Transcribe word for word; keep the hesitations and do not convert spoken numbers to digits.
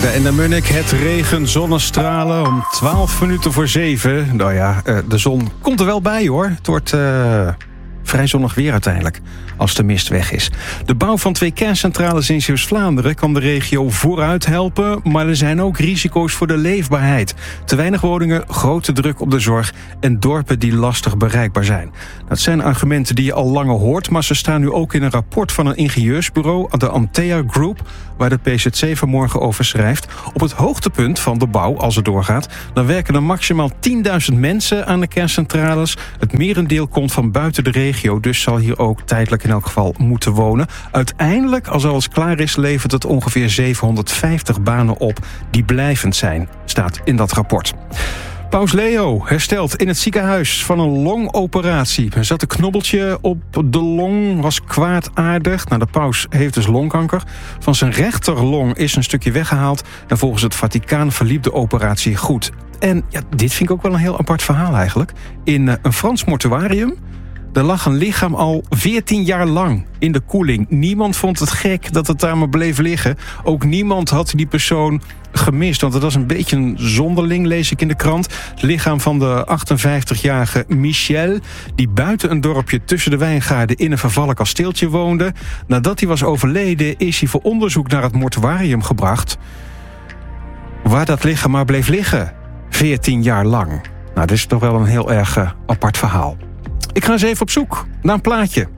Ja, in de Munnik het regen, zonnestralen om twaalf minuten voor zeven. Nou ja, de zon komt er wel bij hoor. Het wordt uh, vrij zonnig weer uiteindelijk, als de mist weg is. De bouw van twee kerncentrales in Zeeuws-Vlaanderen kan de regio vooruit helpen, maar er zijn ook risico's voor de leefbaarheid. Te weinig woningen, grote druk op de zorg en dorpen die lastig bereikbaar zijn. Dat zijn argumenten die je al langer hoort, maar ze staan nu ook in een rapport van een ingenieursbureau, de Antea Group, waar de P Z C vanmorgen over schrijft. Op het hoogtepunt van de bouw, als het doorgaat, dan werken er maximaal tienduizend mensen aan de kerncentrales. Het merendeel komt van buiten de regio, dus zal hier ook tijdelijk in elk geval moeten wonen. Uiteindelijk, als alles klaar is, levert het ongeveer zevenhonderdvijftig banen op die blijvend zijn, staat in dat rapport. Paus Leo herstelt in het ziekenhuis van een longoperatie. Er zat een knobbeltje op de long, was kwaadaardig. Nou, de paus heeft dus longkanker. Van zijn rechterlong is een stukje weggehaald. En volgens het Vaticaan verliep de operatie goed. En ja, dit vind ik ook wel een heel apart verhaal eigenlijk. In een Frans mortuarium, er lag een lichaam al veertien jaar lang in de koeling. Niemand vond het gek dat het daar maar bleef liggen. Ook niemand had die persoon gemist. Want het was een beetje een zonderling, lees ik in de krant. Het lichaam van de achtenvijftigjarige Michel, die buiten een dorpje tussen de wijngaarden in een vervallen kasteeltje woonde. Nadat hij was overleden is hij voor onderzoek naar het mortuarium gebracht, waar dat lichaam maar bleef liggen. veertien jaar lang. Nou, dit is toch wel een heel erg uh, apart verhaal. Ik ga eens even op zoek naar een plaatje.